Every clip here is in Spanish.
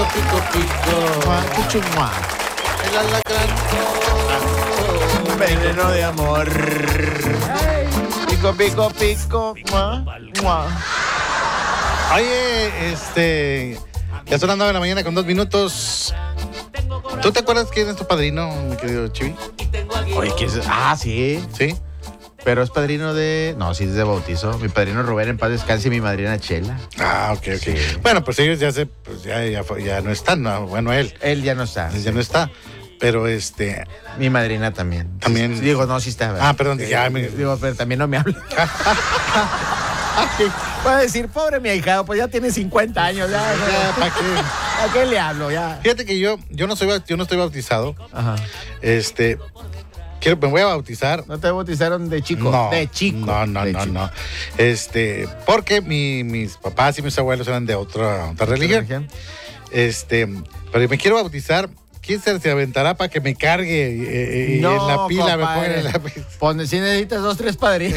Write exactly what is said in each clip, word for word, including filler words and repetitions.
Pico, pico, pico. Mua, chuchumua. El alacrán. Un veneno de amor. Pico, pico, pico. Mua, mua. Oye, este... Ya son las nueve de la mañana con dos minutos. ¿Tú te acuerdas quién es tu padrino, mi querido Chivi? Oye, ¿qué es? Ah, sí. ¿Sí? Pero es padrino de... No, sí es de bautizo. Mi padrino Rubén, en paz descanse, y mi madrina Chela. Ah, ok, ok. Sí. Bueno, pues ellos ya se, pues ya, ya, fue- ya no están, ¿no? Bueno, él Él ya no está. ya no está. Pero este... Mi madrina también. También. Sí, digo, no, sí está. Ah, perdón, dije, ah, me- Digo, pero también no me habla. Voy a decir, pobre mi ahijado, pues ya tiene cincuenta años. Ya, Ya, ¿para qué? ¿A qué le hablo? Ya. Fíjate que yo, yo no soy, baut- yo no estoy bautizado. Ajá. Este, quiero, me voy a bautizar. ¿No te bautizaron de chico? No, De chico. No, no, De no, chico. no. Este, porque mi- mis papás y mis abuelos eran de otra, otra religión. Este, pero me quiero bautizar. ¿Quién se, se aventará para que me cargue eh, eh, No, en la pila? Me compadre. pongan en la pila. Pues si necesitas dos, tres padrinos.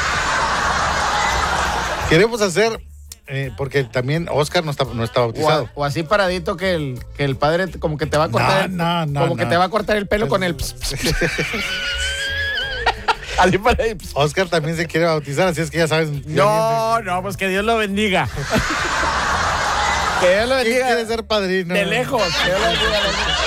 Queremos hacer, eh, porque también Oscar no está, no está O, bautizado. o así paradito que el, que el padre te- como que te va a cortar. No, el, no, no, Como que no. te va a cortar el pelo con el. ps, ps, ps. Así paradito. Oscar también se quiere bautizar, así es que ya sabes. No, no, pues que Dios lo bendiga. Que Dios lo ¿Quién bendiga. quiere ser padrino? De lejos. Que Dios lo bendiga.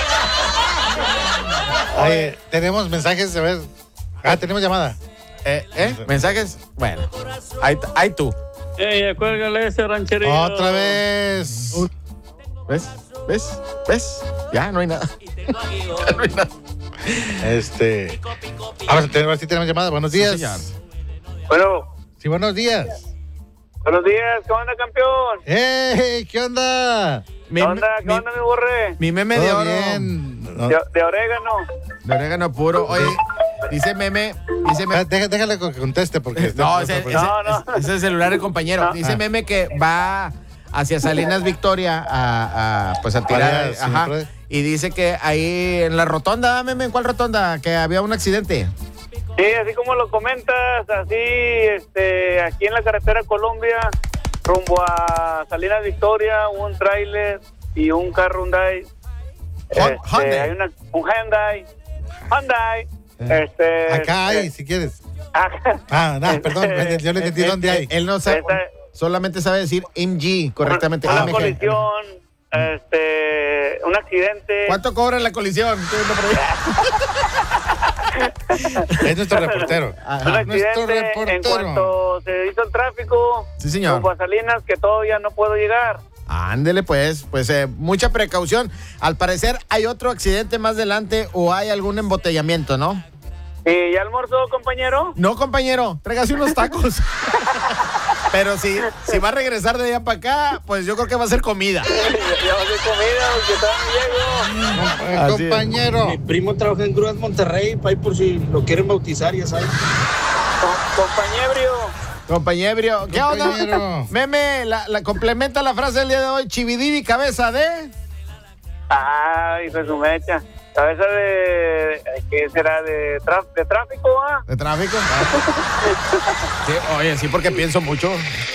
Oye, tenemos mensajes, a ver. Ah, tenemos llamada. Eh, ¿eh? ¿Mensajes? Bueno, ahí, ahí tú. Ey, cuélgale ese rancherito. Otra vez. ¿Ves? ¿Ves? ¿Ves? Ya no hay nada. Ya no hay nada. Este. A ver, tenemos, sí tenemos llamada. Buenos días. Sí, señor. Bueno, Sí, buenos días. buenos días, ¿qué onda, campeón? ¡Hey! ¿Qué onda? Mi, ¿Qué onda, qué mi- onda, mi borre? mi meme de ¿Todo oro. bien? No, De, de orégano. De orégano puro. Oye, dice meme. Dice ah, meme. deja- déjale que conteste porque... No, está- ese, ese- No, no. ese es el celular del compañero. No. Dice Ah. meme que va hacia Salinas Victoria a, a, pues a tirar. Allá, sí, ajá. por ahí. Y dice que ahí en la rotonda, meme, ¿en cuál rotonda? Que había un accidente. Sí, así como lo comentas, así, este, aquí en la carretera Colombia, rumbo a Salinas Victoria, un tráiler y un carro Hyundai. Hon- Este, Hyundai. hay una, un Hyundai. Hyundai. Este, Acá hay, eh, si quieres. acá. Ah, no, perdón, Este, yo le entendí Él- dónde él- hay. Él no sabe, Esta- solamente sabe decir M G correctamente. Una, M G. colisión, este, un accidente. ¿Cuánto cobra la colisión? Estoy viendo por ahí. Es nuestro reportero. Un Ajá. accidente Nuestro en reportero. cuanto se hizo el tráfico. Sí, señor. Rumbo a Salinas, que todavía no puedo llegar. Ándele, pues, pues eh, mucha precaución. Al parecer hay otro accidente más adelante o hay algún embotellamiento, ¿no? ¿Y ya almorzó, compañero? No, compañero, tráigase unos tacos. Pero si, si va a regresar de allá para acá, pues yo creo que va a ser comida. Ya va a ser comida, porque todavía no llego. Eh, Así es. compañero. Mi primo trabaja en Grúas Monterrey, para ahí por si lo quieren bautizar, ya saben. Com- compañebrio. Compañero, ¿qué onda? Compañero. Meme, la, la complementa la frase del día de hoy, chividivi cabeza de... Ay, hijo de su mecha. Cabeza de... ¿Qué será? ¿De, tra- de tráfico, ah? ¿De tráfico? Sí, oye, sí, porque pienso mucho.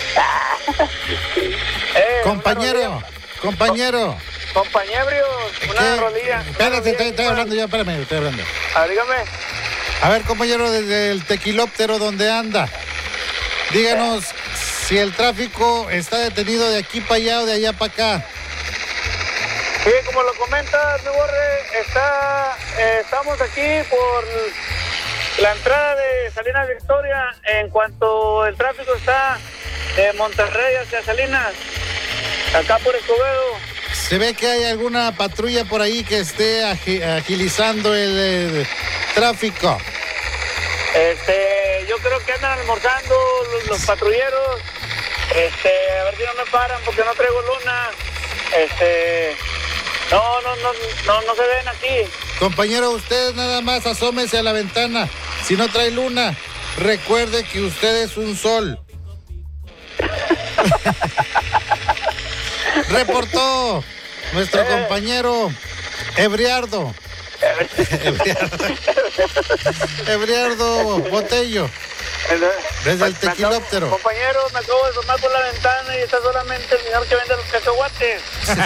Eh, Compañero. una rodilla. Compañero. Compañebrio, una ¿Qué? rodilla. Espérate, estoy, estoy hablando yo, espérame, estoy hablando. Ah, dígame. A ver, compañero, desde el tequilóptero donde anda, díganos si el tráfico está detenido de aquí para allá o de allá para acá. Sí, como lo comentas, mi borre, está, eh, estamos aquí por la entrada de Salinas Victoria. En cuanto el tráfico está de Monterrey hacia Salinas, acá por Escobedo. ¿Se ve que hay alguna patrulla por ahí que esté agi- agilizando el, el tráfico? Este, yo creo que andan almorzando los, los patrulleros. Este, a ver si no me paran porque no traigo luna. Este, no, no, no, no, no se ven aquí. Compañero, usted nada más asómese a la ventana. Si no trae luna, recuerde que usted es un sol. Reportó nuestro compañero Ebriardo. Ebriardo. Ebriardo Botello. Desde el Me acabo- tequilóptero. Compañero, me acabo de asomar por la ventana y está solamente el señor que vende los cacahuates.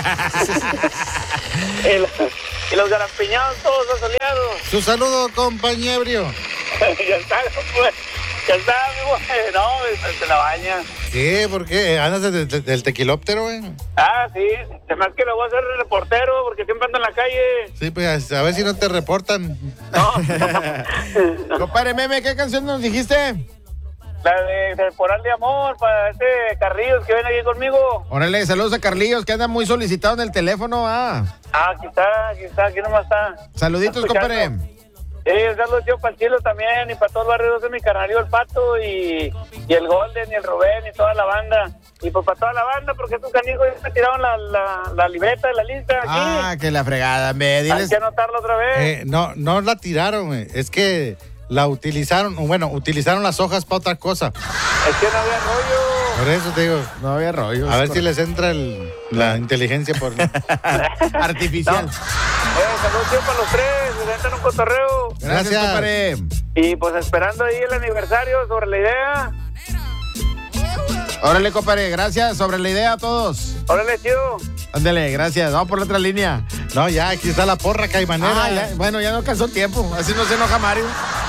y, los, y los garampiñados todos asoleados. Su saludo, compañebrio. ya está, pues. Ya está, mi güey. No, se la baña. ¿Qué? ¿Por qué? ¿Andas de- de- del tequilóptero, güey? Ah, sí. Se me hace que lo voy a hacer reportero porque siempre ando en la calle. Sí, pues a ver si no te reportan. No. Compadre Meme, ¿qué canción nos dijiste? La de Temporal de Amor para este Carrillos que viene aquí conmigo. Órale, saludos a Carlillos, que anda muy solicitado en el teléfono. Ah, Ah, aquí está, aquí está, aquí nomás está. saluditos, Está compadre. escuchando. Sí, un saludo tío para el Chilo también y para todo el barrio de mi carnalío, el Pato y, y el Golden y el Rubén y toda la banda. Y pues para toda la banda, porque estos canijos ya me tiraron la, la, la libreta de la lista aquí. Ah, que la fregada, me Hay diles. que anotarlo otra vez. Eh, no, no la tiraron, güey. Es que la utilizaron, o bueno, utilizaron las hojas para otra cosa. Es que no había rollo. Por eso te digo, No había rollos. a ver si les entra el, la inteligencia por... Artificial. Eh, saludos tío para los tres, les entran un cotorreo. Gracias, Gracias. compadre. Y pues esperando ahí el aniversario sobre la idea. Órale, compadre, gracias. Sobre la idea a todos. Órale, tío. Ándale, gracias. Vamos por la otra línea. No, ya, aquí está la porra, caimanera. Ah, ya, bueno, ya no alcanzó tiempo. Así no se enoja Mario.